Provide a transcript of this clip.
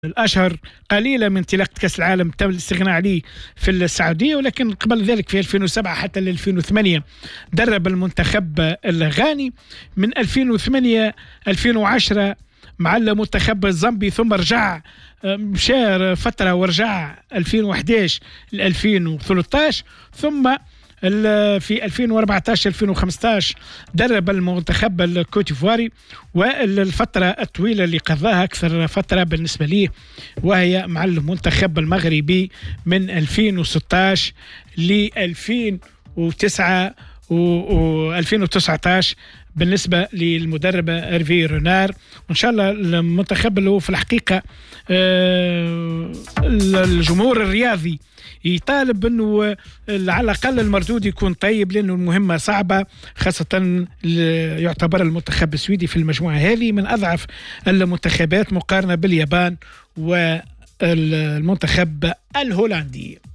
الأشهر قليلة من انطلاقة كأس العالم تم الاستغناء عليه في السعودية، ولكن قبل ذلك في 2007 حتى 2008 درب المنتخب الغاني. من 2008 2010 مع المنتخب الزامبي، ثم رجع مشى فترة ورجع 2011 ل 2013، ثم في 2014 2015 درب المنتخب الكوتيفواري. والفترة الطويلة اللي قضاها أكثر فترة بالنسبة لي وهي مع المنتخب المغربي من 2016 ل 2009 و 2019 بالنسبة للمدرب هيرفي رونار. وإن شاء الله المنتخب اللي هو في الحقيقة الجمهور الرياضي يطالب أنه على الأقل المردود يكون طيب، لأنه المهمة صعبة، خاصة يعتبر المنتخب السويدي في المجموعة هذه من أضعف المنتخبات مقارنة باليابان والمنتخب الهولندي.